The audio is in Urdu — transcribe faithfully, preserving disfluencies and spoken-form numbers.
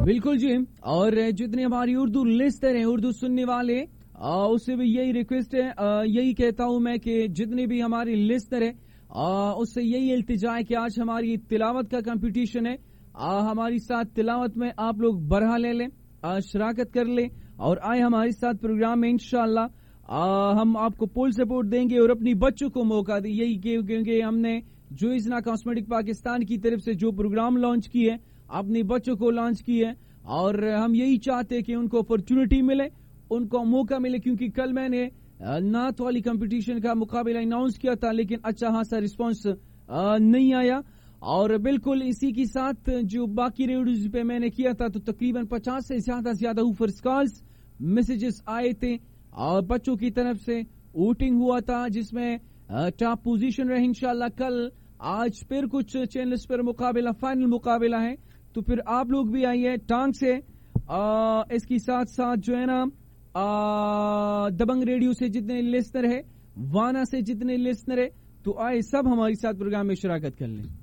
بالکل جی. اور جتنے ہماری اردو لسٹر ہیں, اردو سننے والے, اس سے بھی یہی ریکویسٹ ہے, یہی کہتا ہوں میں کہ جتنے بھی ہماری لسٹر ہے اس سے یہی التجا ہے کہ آج ہماری تلاوت کا کمپٹیشن ہے, ہماری ساتھ تلاوت میں آپ لوگ برہا لے لیں, شراکت کر لیں اور آئے ہمارے ساتھ پروگرام میں. انشاءاللہ ہم آپ کو پول سپورٹ دیں گے اور اپنی بچوں کو موقع دیں. یہی کیونکہ ہم نے جوئزنا کاسمیٹک پاکستان کی طرف سے جو پروگرام لانچ کی ہے, اپنے بچوں کو لانچ کی ہے, اور ہم یہی چاہتے ہیں کہ ان کو اپرچونٹی ملے, ان کو موقع ملے. کیونکہ کل میں نے نعت والی کمپٹیشن کا مقابلہ اناؤنس کیا تھا, لیکن اچھا خاصا رسپانس نہیں آیا. اور بالکل اسی کے ساتھ جو باقی ریڈیوز پہ میں نے کیا تھا تو تقریباً پچاس سے زیادہ زیادہ اوفرز کالز میسیجز آئے تھے, اور بچوں کی طرف سے ووٹنگ ہوا تھا جس میں ٹاپ پوزیشن رہے. انشاءاللہ کل آج پھر کچھ چینلز پر مقابلہ, فائنل مقابلہ ہے, تو پھر آپ لوگ بھی آئیے ٹانگ سے. اس کے ساتھ ساتھ جو ہے نا دبنگ ریڈیو سے جتنے لسنر ہے, وانا سے جتنے لسنر ہے, تو آئے سب ہمارے ساتھ پروگرام میں شراکت کر لیں.